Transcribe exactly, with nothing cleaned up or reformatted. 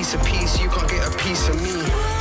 piece of peace, you can't get a piece of me.